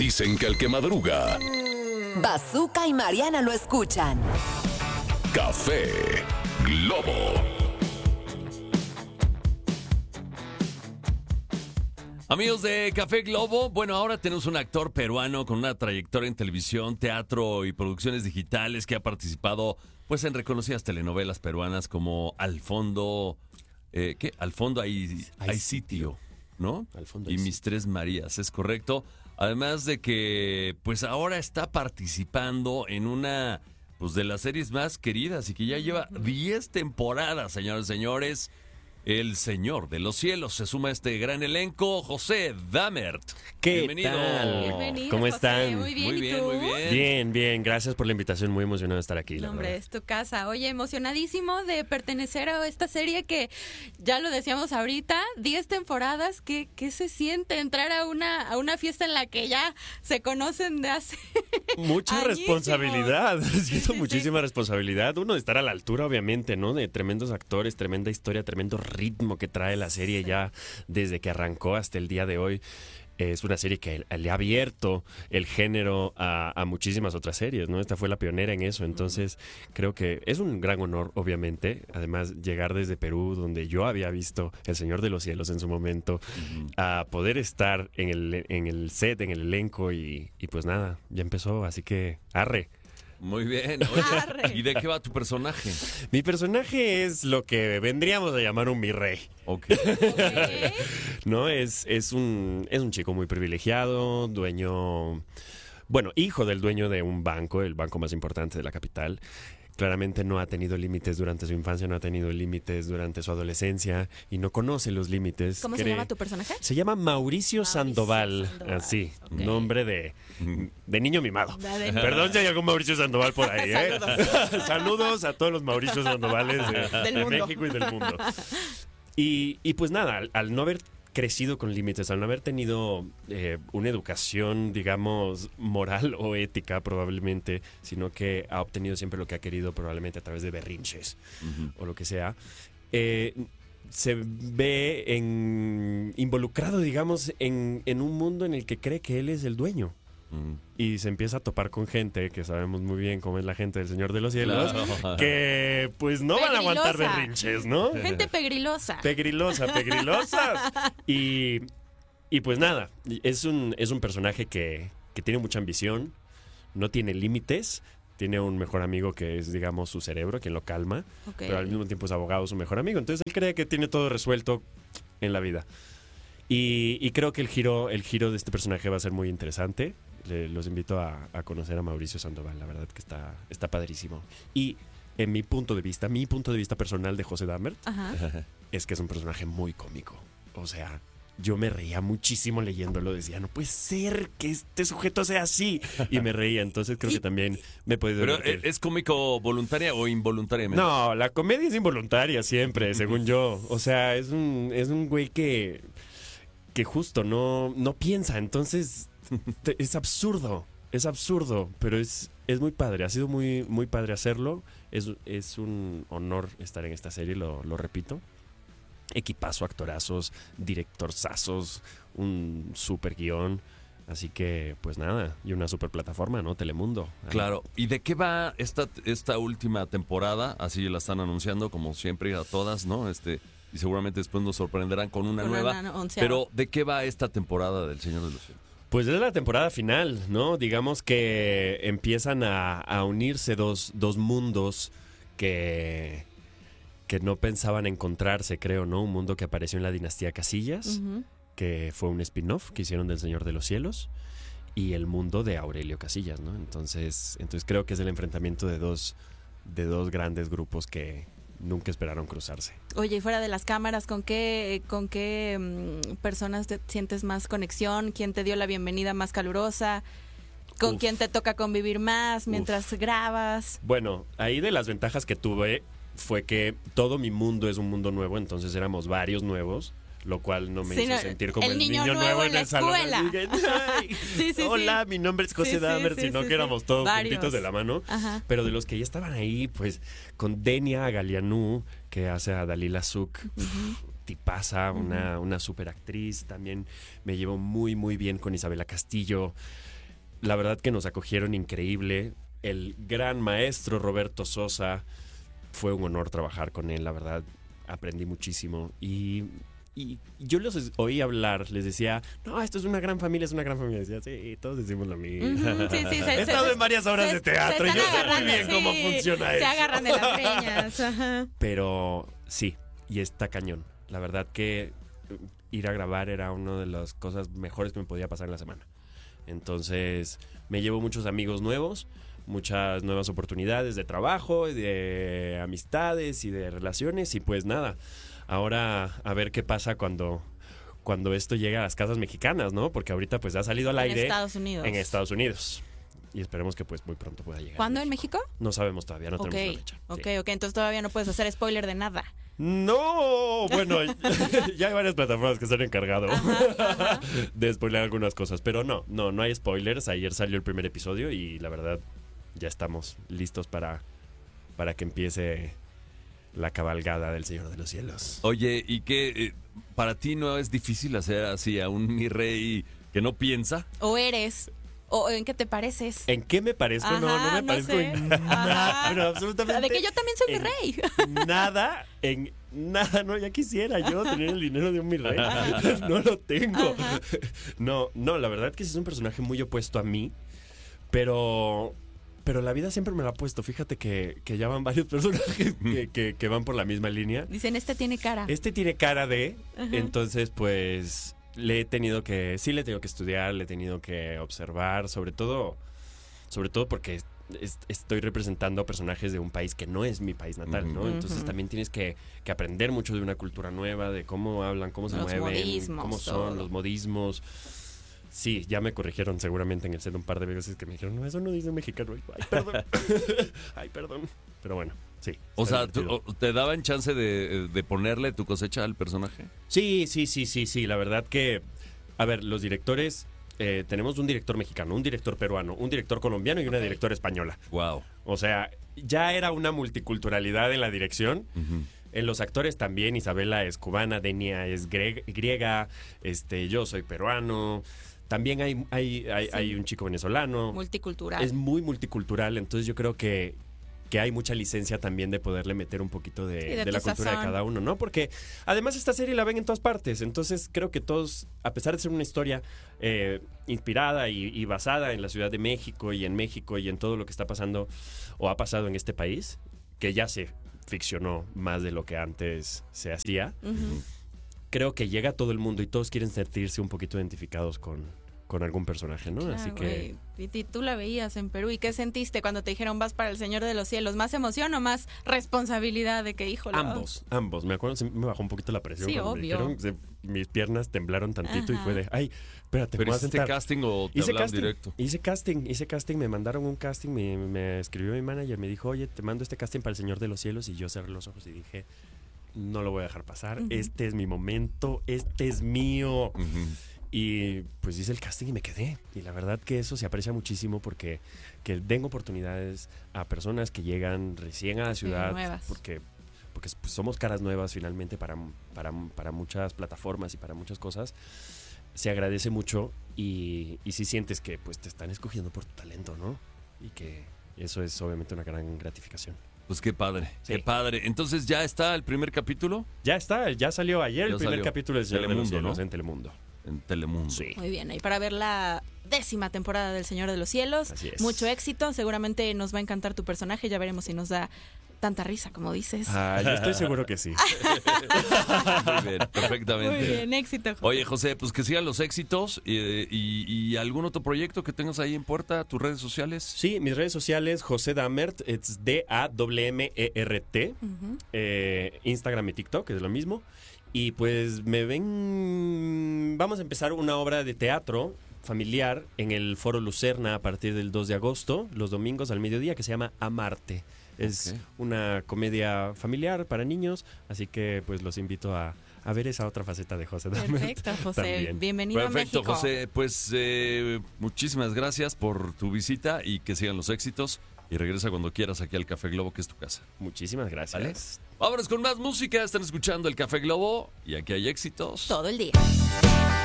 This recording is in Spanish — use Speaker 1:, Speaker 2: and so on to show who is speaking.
Speaker 1: Dicen que el que madruga,
Speaker 2: Bazooka y Mariana lo escuchan.
Speaker 1: Café Globo.
Speaker 3: Amigos de Café Globo, bueno, ahora tenemos un actor peruano con una trayectoria en televisión, teatro y producciones digitales que ha participado pues en reconocidas telenovelas peruanas como Al fondo, ¿qué? Al fondo hay sitio, ¿no?
Speaker 4: Al fondo
Speaker 3: y
Speaker 4: hay
Speaker 3: Mis
Speaker 4: sitio.
Speaker 3: Tres Marías, es correcto. Además de que pues ahora está participando en una pues de las series más queridas y que ya lleva 10 temporadas, señores y señores. El Señor de los Cielos se suma a este gran elenco, José Damert.
Speaker 4: ¿Qué
Speaker 3: Bienvenido.
Speaker 4: tal?
Speaker 5: Bienvenido,
Speaker 4: ¿Cómo
Speaker 5: José.
Speaker 4: están?
Speaker 5: Muy bien,
Speaker 3: Muy
Speaker 5: ¿y
Speaker 3: bien,
Speaker 5: tú?
Speaker 3: muy bien.
Speaker 4: Bien, bien. Gracias por la invitación. Muy emocionado de estar aquí.
Speaker 5: No, hombre, es tu casa. Oye, emocionadísimo de pertenecer a esta serie que, ya lo decíamos ahorita, 10 temporadas. ¿Qué se siente entrar a una fiesta en la que ya se conocen de hace
Speaker 4: Mucha
Speaker 5: añísimos?
Speaker 4: responsabilidad. Siento
Speaker 5: sí,
Speaker 4: muchísima responsabilidad. Uno de estar a la altura, obviamente, ¿no? De tremendos actores, tremenda historia, tremendo ritmo que trae la serie ya desde que arrancó hasta el día de hoy. Es una serie que le ha abierto el género a muchísimas otras series, ¿no? Esta fue la pionera en eso, entonces creo que es un gran honor, obviamente. Además, llegar desde Perú, donde yo había visto El Señor de los Cielos en su momento, a poder estar en el set, en el elenco y pues nada, ya empezó, así que arre.
Speaker 3: Muy bien. Oye,
Speaker 5: Arre.
Speaker 3: ¿y de qué va tu personaje?
Speaker 4: Mi personaje es lo que vendríamos a llamar un virrey.
Speaker 3: Ok.
Speaker 5: Ok.
Speaker 4: No, es un chico muy privilegiado, dueño, bueno, hijo del dueño de un banco, el banco más importante de la capital. Claramente no ha tenido límites durante su infancia, no ha tenido límites durante su adolescencia y no conoce los límites.
Speaker 5: ¿Cómo se llama tu personaje?
Speaker 4: Se llama Mauricio Sandoval,
Speaker 5: Sandoval.
Speaker 4: así,
Speaker 5: Ok.
Speaker 4: nombre de niño mimado.
Speaker 5: De-
Speaker 4: Perdón si hay algún Mauricio Sandoval por ahí, ¿eh? Saludos a todos los Mauricios Sandovales
Speaker 5: Del
Speaker 4: de
Speaker 5: mundo.
Speaker 4: México y del mundo. Y pues nada, al no haber crecido con límites, al no haber tenido una educación, digamos, moral o ética probablemente, sino que ha obtenido siempre lo que ha querido probablemente a través de berrinches o lo que sea, se ve involucrado, digamos, en un mundo en el que cree que él es el dueño. Y se empieza a topar con gente que sabemos muy bien cómo es la gente del Señor de los Cielos,
Speaker 3: Claro.
Speaker 4: que pues no van a aguantar
Speaker 5: Pegrilosa.
Speaker 4: berrinches, ¿no?
Speaker 5: Gente pegrilosa.
Speaker 4: Pegrilosas. Y pues nada, es un personaje que tiene mucha ambición, no tiene límites, tiene un mejor amigo que es, digamos, su cerebro, quien lo calma,
Speaker 5: Ok.
Speaker 4: pero al mismo tiempo es abogado, su mejor amigo. Entonces él cree que tiene todo resuelto en la vida. Y creo que el giro de este personaje va a ser muy interesante. Los invito a conocer a Mauricio Sandoval, la verdad que está padrísimo. Y en mi punto de vista personal de José Damert,
Speaker 5: Ajá.
Speaker 4: es que es un personaje muy cómico. O sea, yo me reía muchísimo leyéndolo. Decía, no puede ser que este sujeto sea así. Y me reía. Entonces creo que también me he podido
Speaker 3: Pero
Speaker 4: divertir.
Speaker 3: ¿es cómico voluntaria o involuntariamente?
Speaker 4: No, la comedia es involuntaria siempre, según yo. O sea, es un güey que justo no piensa. Entonces, es absurdo. Es absurdo, pero es muy padre. Ha sido muy, muy padre hacerlo. Es un honor estar en esta serie, lo repito. Equipazo, actorazos, directorzazos, un super guión. Así que, pues nada, y una super plataforma, ¿no? Telemundo.
Speaker 3: Claro. ¿Y de qué va esta última temporada? Así la están anunciando, como siempre, a todas, ¿no? Y seguramente después nos sorprenderán con una
Speaker 5: Con
Speaker 3: nueva.
Speaker 5: una onceava.
Speaker 3: Pero, ¿de qué va esta temporada del Señor de los Cielos?
Speaker 4: Pues es la temporada final, ¿no? Digamos que empiezan a unirse dos mundos que no pensaban encontrarse, creo, ¿no? Un mundo que apareció en la dinastía Casillas,
Speaker 5: Ujú.
Speaker 4: que fue un spin-off que hicieron del Señor de los Cielos, y el mundo de Aurelio Casillas, ¿no? Entonces creo que es el enfrentamiento de dos grandes grupos que nunca esperaron cruzarse.
Speaker 5: Oye, y fuera de las cámaras, ¿con qué personas te sientes más conexión? ¿Quién te dio la bienvenida más calurosa? ¿Con
Speaker 4: Uf.
Speaker 5: quién te toca convivir más mientras grabas?
Speaker 4: Bueno, ahí de las ventajas que tuve fue que todo mi mundo es un mundo nuevo, entonces éramos varios nuevos, lo cual no me
Speaker 5: Sí,
Speaker 4: hizo
Speaker 5: no,
Speaker 4: sentir como
Speaker 5: el
Speaker 4: el
Speaker 5: niño
Speaker 4: niño
Speaker 5: nuevo
Speaker 4: nuevo
Speaker 5: en
Speaker 4: en
Speaker 5: la
Speaker 4: el salón.
Speaker 5: escuela.
Speaker 4: Así que, "Ay,
Speaker 5: Sí, sí,
Speaker 4: hola,
Speaker 5: sí.
Speaker 4: mi nombre es José
Speaker 5: Sí, sí,
Speaker 4: Damert",
Speaker 5: sí,
Speaker 4: sino
Speaker 5: sí,
Speaker 4: que éramos todos
Speaker 5: varios.
Speaker 4: juntitos de la mano.
Speaker 5: Ajá.
Speaker 4: Pero de los que ya estaban ahí, pues, con Denia Galianú, que hace a Dalila Suk, tipaza, una super actriz. También me llevo muy, muy bien con Isabela Castillo. la verdad que nos acogieron increíble. El gran maestro Roberto Sosa, fue un honor trabajar con él, la verdad, aprendí muchísimo. Y yo los oí hablar, les decía, no, esto es una gran familia, es una gran familia. Decía, sí, todos decimos lo mismo.
Speaker 5: Sí,
Speaker 4: He estado en varias obras de teatro y yo sé muy bien cómo funciona eso.
Speaker 5: Se agarran de las greñas. Ajá.
Speaker 4: Pero sí, y está cañón. La verdad que ir a grabar era una de las cosas mejores que me podía pasar en la semana. Entonces, me llevo muchos amigos nuevos, muchas nuevas oportunidades de trabajo, de amistades y de relaciones. Y pues nada, ahora a ver qué pasa cuando esto llega a las casas mexicanas, ¿no? Porque ahorita pues ha salido al aire en Estados Unidos. Y esperemos que pues muy pronto pueda llegar.
Speaker 5: ¿Cuándo en México?
Speaker 4: No sabemos todavía, no tenemos una fecha.
Speaker 5: Ok,
Speaker 4: Sí.
Speaker 5: entonces todavía no puedes hacer spoiler de nada.
Speaker 4: No, bueno, ya hay varias plataformas que se han encargado de spoiler algunas cosas, pero no hay spoilers. Ayer salió el primer episodio y la verdad ya estamos listos para que empiece la cabalgada del Señor de los Cielos.
Speaker 3: Oye, ¿y qué? ¿Para ti no es difícil hacer así a un mi rey que no piensa?
Speaker 5: ¿O eres? ¿O en qué te pareces?
Speaker 4: ¿En qué me parezco?
Speaker 5: Ajá,
Speaker 4: no me
Speaker 5: no
Speaker 4: parezco
Speaker 5: sé.
Speaker 4: en nada,
Speaker 5: Ajá.
Speaker 4: pero absolutamente.
Speaker 5: De que yo también soy mi
Speaker 4: en
Speaker 5: rey.
Speaker 4: Nada, no, ya quisiera yo tener el dinero de un mi rey. No lo tengo. No, la verdad que sí es un personaje muy opuesto a mí, pero la vida siempre me lo ha puesto. Fíjate que ya van varios personajes que van por la misma línea.
Speaker 5: Dicen, este tiene cara.
Speaker 4: Este tiene cara de,
Speaker 5: Ajá.
Speaker 4: entonces pues le he tenido que estudiar, le he tenido que observar, sobre todo porque estoy representando a personajes de un país que no es mi país natal, ¿no?
Speaker 5: Ujú.
Speaker 4: Entonces también tienes que aprender mucho de una cultura nueva, de cómo hablan, cómo se
Speaker 5: Los
Speaker 4: mueven,
Speaker 5: modismos,
Speaker 4: cómo son
Speaker 5: todo.
Speaker 4: los modismos. Sí, ya me corrigieron seguramente en el set un par de veces que me dijeron, no, eso no dice mexicano. Ay, perdón. Ay, perdón. Pero bueno, sí.
Speaker 3: O
Speaker 4: está
Speaker 3: sea,
Speaker 4: divertido.
Speaker 3: ¿te daban chance de ponerle tu cosecha al personaje?
Speaker 4: Sí. La verdad que, a ver, los directores, tenemos un director mexicano, un director peruano, un director colombiano y una
Speaker 5: Ok.
Speaker 4: directora española.
Speaker 3: Wow.
Speaker 4: O sea, ya era una multiculturalidad en la dirección.
Speaker 3: Ujú.
Speaker 4: En los actores también, Isabela es cubana, Denia es griega, yo soy peruano. También hay un chico venezolano.
Speaker 5: Multicultural.
Speaker 4: Es muy multicultural, entonces yo creo que hay mucha licencia también de poderle meter un poquito
Speaker 5: Sí,
Speaker 4: de
Speaker 5: de
Speaker 4: la
Speaker 5: tu
Speaker 4: cultura de
Speaker 5: sazón.
Speaker 4: cada uno, ¿no? Porque además esta serie la ven en todas partes, entonces creo que todos, a pesar de ser una historia inspirada y basada en la Ciudad de México y en todo lo que está pasando o ha pasado en este país, que ya se ficcionó más de lo que antes se hacía,
Speaker 5: Ujú.
Speaker 4: creo que llega a todo el mundo y todos quieren sentirse un poquito identificados con algún personaje, ¿no?
Speaker 5: Claro,
Speaker 4: Así que
Speaker 5: güey. Y tú la veías en Perú. ¿Y qué sentiste cuando te dijeron vas para el Señor de los Cielos? ¿Más emoción o más responsabilidad de que, híjole?
Speaker 4: ambos. Me acuerdo, me bajó un poquito la presión.
Speaker 5: Sí,
Speaker 4: cuando me
Speaker 5: obvio.
Speaker 4: dijeron, mis piernas temblaron tantito y
Speaker 5: Ajá.
Speaker 4: fue de, ay, espérate, me
Speaker 3: ¿Pero
Speaker 4: voy a
Speaker 3: hiciste
Speaker 4: sentar.
Speaker 3: casting o te hablaron directo?
Speaker 4: Hice casting, me mandaron un casting, me escribió mi manager, me dijo, oye, te mando este casting para el Señor de los Cielos, y yo cerré los ojos y dije, no lo voy a dejar pasar,
Speaker 5: Ujú.
Speaker 4: este es mi momento, este es mío.
Speaker 3: Ujú.
Speaker 4: Y pues hice el casting y me quedé. Y la verdad que eso se aprecia muchísimo porque que den oportunidades a personas que llegan recién a la ciudad,
Speaker 5: nuevas.
Speaker 4: porque pues, somos caras nuevas finalmente para muchas plataformas y para muchas cosas. Se agradece mucho y sí sientes que pues te están escogiendo por tu talento, ¿no? Y que eso es obviamente una gran gratificación.
Speaker 3: Pues qué padre,
Speaker 4: Sí.
Speaker 3: qué padre. Entonces, ¿ya está el primer capítulo?
Speaker 4: Ya salió ayer
Speaker 3: Ya
Speaker 4: el primer
Speaker 3: salió.
Speaker 4: capítulo del Señor de los
Speaker 3: Telemundo,
Speaker 4: Cielos
Speaker 3: ¿no?
Speaker 4: en Telemundo.
Speaker 3: En Telemundo.
Speaker 4: Sí.
Speaker 5: Muy bien, y para ver la 10ª temporada del Señor de los Cielos,
Speaker 4: Así es.
Speaker 5: mucho éxito, seguramente nos va a encantar tu personaje, ya veremos si nos da tanta risa como dices.
Speaker 4: Ah, yo estoy seguro que sí.
Speaker 3: Muy bien, perfectamente.
Speaker 5: Muy bien, éxito. José.
Speaker 3: Oye, José, pues que sigan los éxitos y algún otro proyecto que tengas ahí en puerta, tus redes sociales.
Speaker 4: Sí, mis redes sociales, José Damert, es D-A-M-E-R-T.
Speaker 5: Ujú.
Speaker 4: Instagram y TikTok, es lo mismo. Y pues me ven, vamos a empezar una obra de teatro familiar en el Foro Lucerna a partir del 2 de agosto, los domingos al mediodía, que se llama Amarte. Es
Speaker 3: Ok.
Speaker 4: una comedia familiar para niños, así que pues los invito a ver esa otra faceta de José Damert.
Speaker 5: Perfecto, José.
Speaker 4: También.
Speaker 5: Bienvenido
Speaker 3: Perfecto,
Speaker 5: a México.
Speaker 3: José. Pues muchísimas gracias por tu visita y que sigan los éxitos. Y regresa cuando quieras aquí al Café Globo, que es tu casa.
Speaker 4: Muchísimas gracias.
Speaker 3: ¿Vale? Vámonos con más música. Están escuchando el Café Globo y aquí hay éxitos.
Speaker 5: Todo el día.